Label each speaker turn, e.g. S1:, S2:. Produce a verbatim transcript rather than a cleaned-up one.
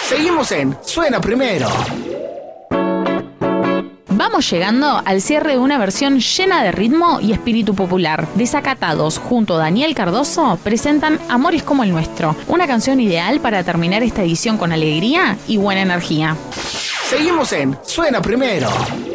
S1: Seguimos en Suena Primero.
S2: Vamos llegando al cierre de una versión llena de ritmo y espíritu popular. Desacatados, junto a Daniel Cardoso, presentan Amores como el nuestro, una canción ideal para terminar esta edición con alegría y buena energía.
S1: Seguimos en Suena Primero.